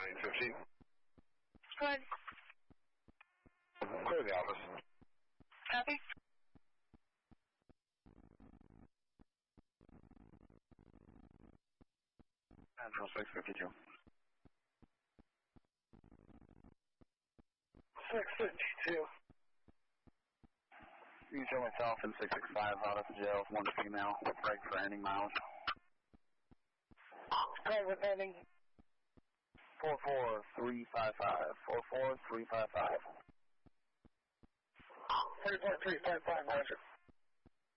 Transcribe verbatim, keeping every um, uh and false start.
nine fifty. Good. Clear the office. Copy. Central six fifty-two. six fifty-two. You can show myself in six six five out of jail, one female, break for ending miles. Private ending. four four three five five. four four three five five. four four three five five, Roger.